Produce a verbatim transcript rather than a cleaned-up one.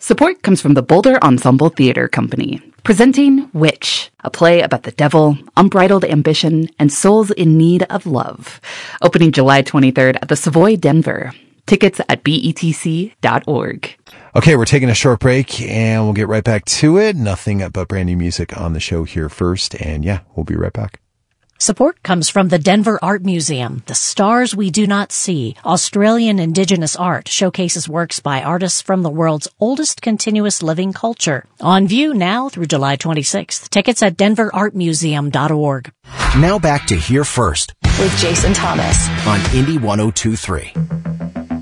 Support comes from the Boulder Ensemble Theater Company, presenting Witch, a play about the devil, unbridled ambition, and souls in need of love. Opening July twenty-third at the Savoy, Denver. Tickets at B E T C dot org. Okay, we're taking a short break, and we'll get right back to it. Nothing but brand new music on the show here first, and yeah, we'll be right back. Support comes from the Denver Art Museum. The Stars We Do Not See, Australian Indigenous art, showcases works by artists from the world's oldest continuous living culture. On view now through July twenty-sixth. Tickets at denver art museum dot org. Now back to Here First with Jason Thomas on Indy one oh two point three.